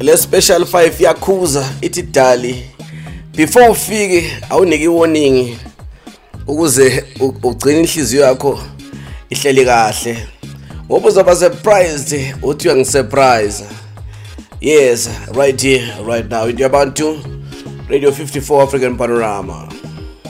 le special 5 yakhuza ithi dali before ufike awunike warning ukuze ugcine inhliziyo yakho ihleli kahle ngoba uzoba surprised uthi uyangisurprise. Yes, right here right now into Abantu Radio 54 African Panorama.